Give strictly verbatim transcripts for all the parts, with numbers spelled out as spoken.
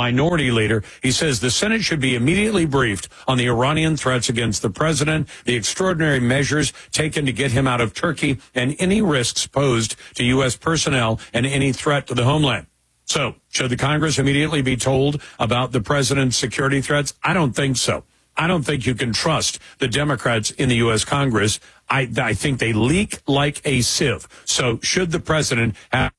minority leader. He says the Senate should be immediately briefed on the Iranian threats against the president, the extraordinary measures taken to get him out of Turkey, and any risks posed to U S personnel and any threat to the homeland. So, should the Congress immediately be told about the president's security threats? I don't think so. I don't think you can trust the Democrats in the U S Congress. I, I think they leak like a sieve. So, should the president have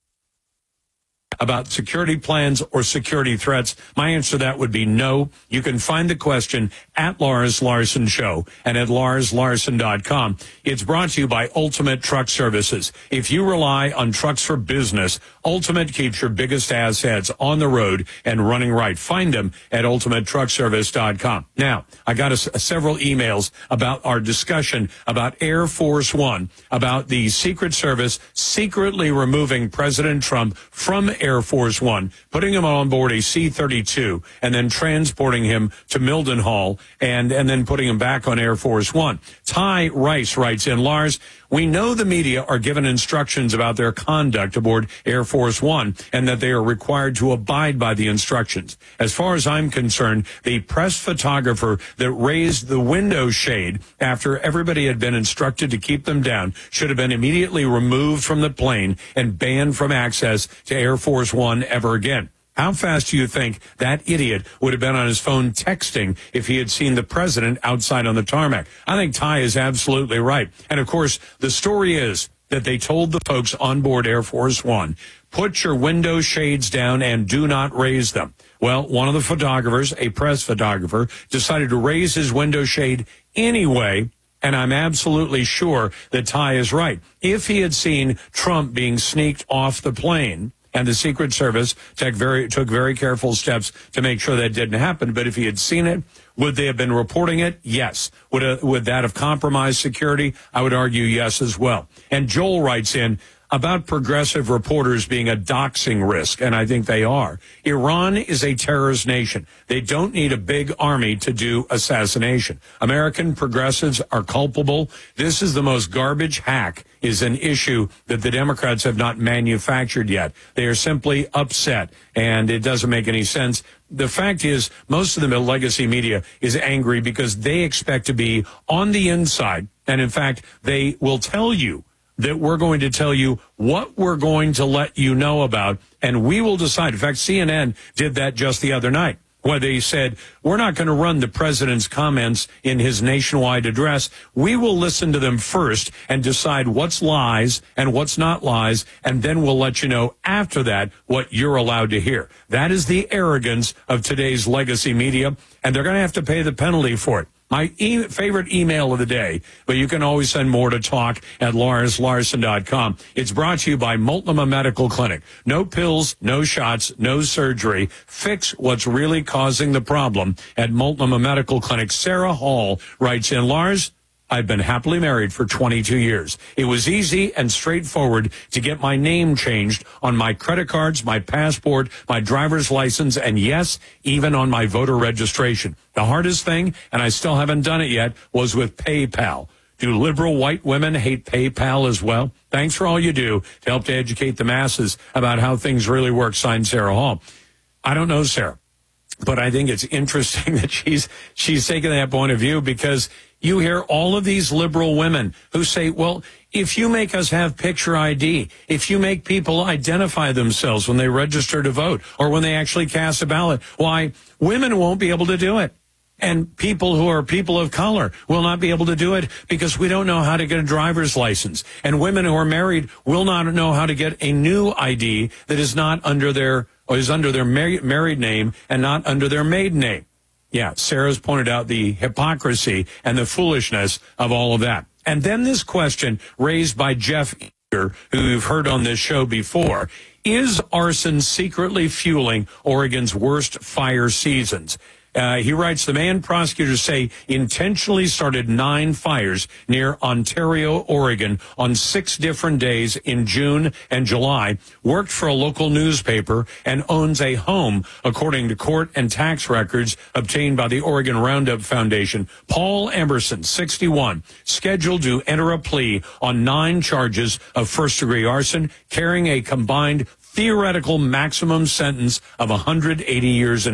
about security plans or security threats? My answer to that would be no. You can find the question at Lars Larson Show and at lars larson dot com. It's brought to you by Ultimate Truck Services. If you rely on trucks for business, Ultimate keeps your biggest assets on the road and running right. Find them at ultimate truck service dot com. Now, I got a, a several emails about our discussion about Air Force One, about the Secret Service secretly removing President Trump from Air Force One, putting him on board a C thirty-two, and then transporting him to Mildenhall, and, and then putting him back on Air Force One. Ty Rice writes in, Lars, we know the media are given instructions about their conduct aboard Air Force One and that they are required to abide by the instructions. As far as I'm concerned, the press photographer that raised the window shade after everybody had been instructed to keep them down should have been immediately removed from the plane and banned from access to Air Force One ever again. How fast do you think that idiot would have been on his phone texting if he had seen the president outside on the tarmac? I think Ty is absolutely right. And, of course, the story is that they told the folks on board Air Force One, put your window shades down and do not raise them. Well, one of the photographers, a press photographer, decided to raise his window shade anyway. And I'm absolutely sure that Ty is right. If he had seen Trump being sneaked off the plane, and the Secret Service took very, took very careful steps to make sure that didn't happen. But if he had seen it, would they have been reporting it? Yes. Would, a, would that have compromised security? I would argue yes as well. And Joel writes in about progressive reporters being a doxing risk, and I think they are. Iran is a terrorist nation. They don't need a big army to do assassination. American progressives are culpable. This is the most garbage hack is an issue that the Democrats have not manufactured yet. They are simply upset, and it doesn't make any sense. The fact is, most of the legacy media is angry because they expect to be on the inside, and in fact, they will tell you that we're going to tell you what we're going to let you know about, and we will decide. In fact, C N N did that just the other night, where they said, we're not going to run the president's comments in his nationwide address. We will listen to them first and decide what's lies and what's not lies, and then we'll let you know after that what you're allowed to hear. That is the arrogance of today's legacy media, and they're going to have to pay the penalty for it. My e- favorite email of the day, but you can always send more to talk at lars larson dot com. It's brought to you by Multnomah Medical Clinic. No pills, no shots, no surgery. Fix what's really causing the problem at Multnomah Medical Clinic. Sarah Hall writes in, Lars, I've been happily married for twenty-two years. It was easy and straightforward to get my name changed on my credit cards, my passport, my driver's license, and yes, even on my voter registration. The hardest thing, and I still haven't done it yet, was with PayPal. Do liberal white women hate PayPal as well? Thanks for all you do to help to educate the masses about how things really work. Signed, Sarah Hall. I don't know, Sarah, but I think it's interesting that she's she's taking that point of view, because you hear all of these liberal women who say, well, if you make us have picture I D, if you make people identify themselves when they register to vote or when they actually cast a ballot, why, women won't be able to do it. And people who are people of color will not be able to do it because we don't know how to get a driver's license. And women who are married will not know how to get a new I D that is not under their, or is under their mar- married name and not under their maiden name. Yeah, Sarah's pointed out the hypocrisy and the foolishness of all of that. And then this question raised by Jeff Eager, who you've heard on this show before, is arson secretly fueling Oregon's worst fire seasons? Uh, he writes, the man prosecutors say intentionally started nine fires near Ontario, Oregon on six different days in June and July, worked for a local newspaper, and owns a home, according to court and tax records obtained by the Oregon Roundup Foundation. Paul Emerson, sixty-one, scheduled to enter a plea on nine charges of first-degree arson, carrying a combined theoretical maximum sentence of one hundred eighty years in